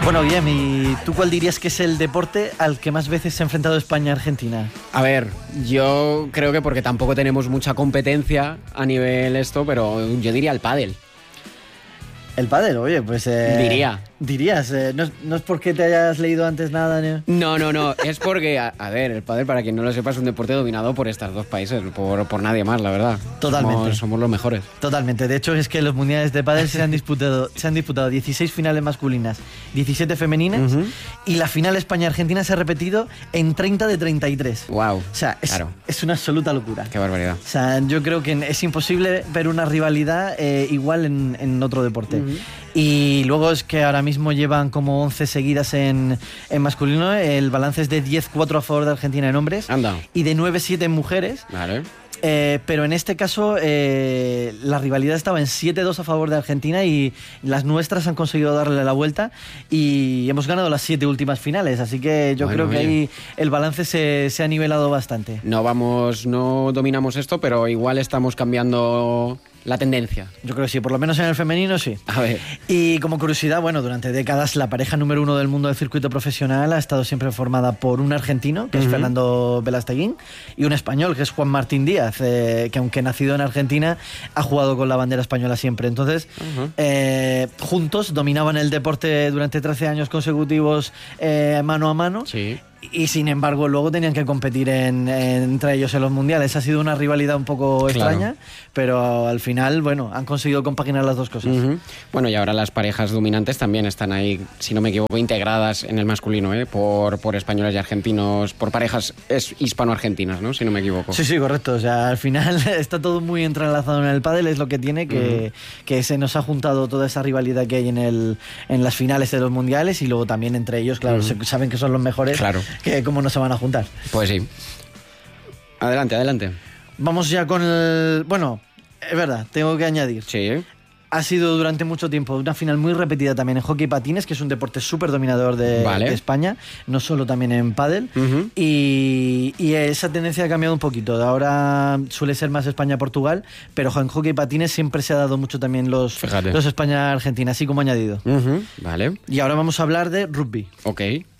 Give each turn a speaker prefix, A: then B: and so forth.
A: Bueno, Guillem, ¿y tú cuál dirías que es el deporte al que más veces se ha enfrentado España-Argentina?
B: A ver, yo creo que porque tampoco tenemos mucha competencia a nivel esto, pero yo diría el pádel.
A: El pádel, oye, pues... Dirías, no es porque te hayas leído antes nada, ¿no?
B: No, es porque, a ver, el pádel, para quien no lo sepa, es un deporte dominado por estos dos países, por nadie más, la verdad.
A: Totalmente.
B: Somos los mejores.
A: Totalmente, de hecho es que los mundiales de pádel se han disputado 16 finales masculinas, 17 femeninas, y la final España-Argentina se ha repetido en 30 de 33.
B: Wow.
A: O sea, es una absoluta locura.
B: Qué barbaridad.
A: O sea, yo creo que es imposible ver una rivalidad igual en otro deporte. Y luego es que ahora mismo llevan como 11 seguidas en masculino. El balance es de 10-4 a favor de Argentina en hombres.
B: Anda.
A: Y de 9-7 en mujeres.
B: Vale.
A: Pero en este caso la rivalidad estaba en 7-2 a favor de Argentina y las nuestras han conseguido darle la vuelta y hemos ganado las 7 últimas finales, así que yo creo que ahí el balance se ha nivelado bastante.
B: No dominamos esto, pero igual estamos cambiando la tendencia.
A: Yo creo que sí, por lo menos en el femenino sí.
B: A ver.
A: Y como curiosidad, bueno, durante décadas la pareja número 1 del mundo del circuito profesional ha estado siempre formada por un argentino, que es Fernando Velasteguín, y un español, que es Juan Martín Díaz, que aunque nacido en Argentina, ha jugado con la bandera española siempre. Entonces, juntos dominaban el deporte durante 13 años consecutivos mano a mano.
B: Sí.
A: Y sin embargo luego tenían que competir entre ellos en los mundiales. Ha sido una rivalidad un poco extraña, pero al final, bueno, han conseguido compaginar las dos cosas.
B: Bueno, y ahora las parejas dominantes también están ahí, si no me equivoco, integradas en el masculino, por españoles y argentinos, por parejas hispano-argentinas, ¿no? Si no me equivoco.
A: Sí, correcto. O sea, al final está todo muy entrelazado en el pádel, es lo que tiene, que se nos ha juntado toda esa rivalidad que hay en las finales de los mundiales y luego también entre ellos, claro, saben que son los mejores.
B: Claro.
A: Que cómo no se van a juntar.
B: Pues sí. Adelante.
A: Vamos ya con el... Bueno, es verdad, tengo que añadir.
B: Sí.
A: Ha sido durante mucho tiempo una final muy repetida también en hockey y patines, que es un deporte súper dominador de España, no solo también en pádel. Y esa tendencia ha cambiado un poquito. Ahora suele ser más España-Portugal, pero en hockey y patines siempre se ha dado mucho también los España-Argentina, así como añadido.
B: Vale.
A: Y ahora vamos a hablar de rugby.
B: Ok.